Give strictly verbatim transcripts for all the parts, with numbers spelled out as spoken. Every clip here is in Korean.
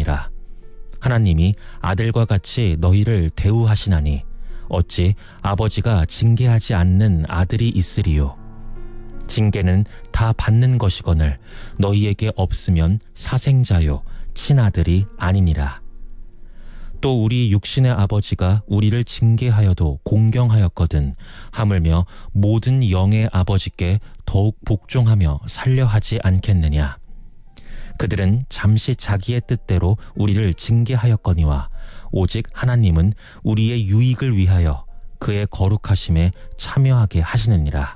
말씀이라. 하나님이 아들과 같이 너희를 대우하시나니 어찌 아버지가 징계하지 않는 아들이 있으리요. 징계는 다 받는 것이거늘 너희에게 없으면 사생자요 친아들이 아니니라. 또 우리 육신의 아버지가 우리를 징계하여도 공경하였거든 하물며 모든 영의 아버지께 더욱 복종하며 살려하지 않겠느냐. 그들은 잠시 자기의 뜻대로 우리를 징계하였거니와 오직 하나님은 우리의 유익을 위하여 그의 거룩하심에 참여하게 하시느니라.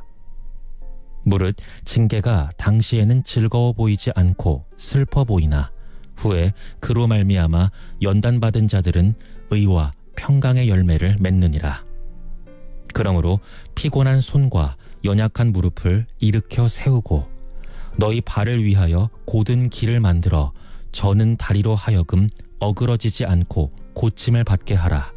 무릇 징계가 당시에는 즐거워 보이지 않고 슬퍼 보이나 후에 그로 말미암아 연단받은 자들은 의와 평강의 열매를 맺느니라. 그러므로 피곤한 손과 연약한 무릎을 일으켜 세우고 너희 발을 위하여 곧은 길을 만들어 저는 다리로 하여금 어그러지지 않고 고침을 받게 하라.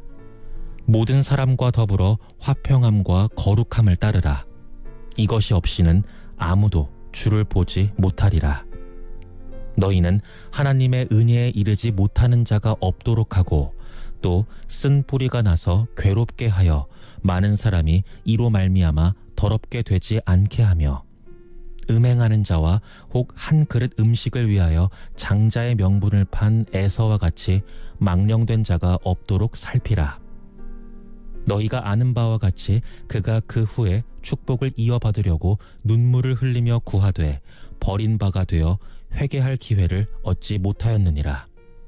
모든 사람과 더불어 화평함과 거룩함을 따르라. 이것이 없이는 아무도 주를 보지 못하리라. 너희는 하나님의 은혜에 이르지 못하는 자가 없도록 하고 또 쓴 뿌리가 나서 괴롭게 하여 많은 사람이 이로 말미암아 더럽게 되지 않게 하며 음행하는 자와 혹 한 그릇 음식을 위하여 장자의 명분을 판 에서와 같이 망령된 자가 없도록 살피라. 너희가 아는 바와 같이 그가 그 후에 축복을 이어받으려고 눈물을 흘리며 구하되 버린 바가 되어 회개할 기회를 얻지 못하였느니라.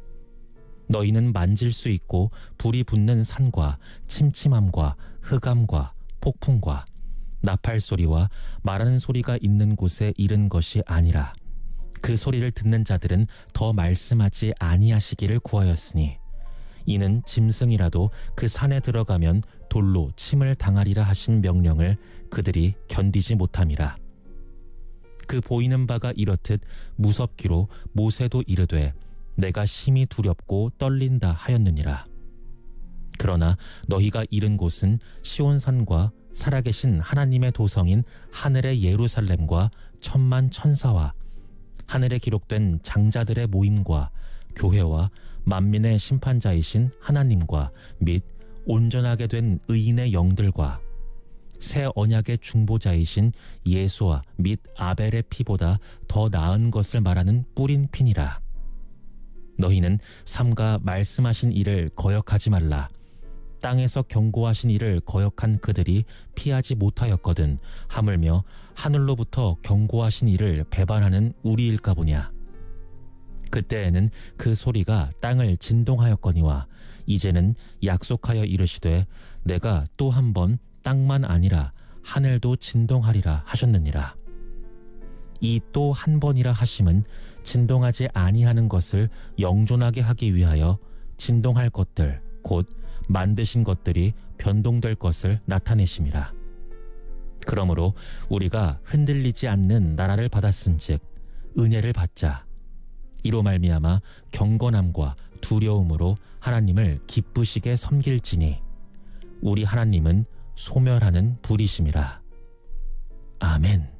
너희는 만질 수 있고 불이 붙는 산과 침침함과 흑암과 폭풍과 나팔 소리와 말하는 소리가 있는 곳에 이른 것이 아니라 그 소리를 듣는 자들은 더 말씀하지 아니하시기를 구하였으니 이는 짐승이라도 그 산에 들어가면 돌로 침을 당하리라 하신 명령을 그들이 견디지 못함이라. 그 보이는 바가 이렇듯 무섭기로 모세도 이르되 내가 심히 두렵고 떨린다 하였느니라. 그러나 너희가 이른 곳은 시온산과 살아계신 하나님의 도성인 하늘의 예루살렘과 천만 천사와 하늘에 기록된 장자들의 모임과 교회와 만민의 심판자이신 하나님과 및 온전하게 된 의인의 영들과 새 언약의 중보자이신 예수와 및 아벨의 피보다 더 나은 것을 말하는 뿌린 피니라. 너희는 삼가 말씀하신 일을 거역하지 말라. 땅에서 경고하신 일을 거역한 그들이 피하지 못하였거든 하물며 하늘로부터 경고하신 일을 배반하는 우리일까 보냐. 그때에는 그 소리가 땅을 진동하였거니와 이제는 약속하여 이르시되 내가 또 한 번 땅만 아니라 하늘도 진동하리라 하셨느니라. 이 또 한 번이라 하심은 진동하지 아니하는 것을 영존하게 하기 위하여 진동할 것들 곧 만드신 것들이 변동될 것을 나타내심이라. 그러므로 우리가 흔들리지 않는 나라를 받았은즉 은혜를 받자. 이로 말미암아 경건함과 두려움으로 하나님을 기쁘시게 섬길지니 우리 하나님은 소멸하는 불이심이라. 아멘.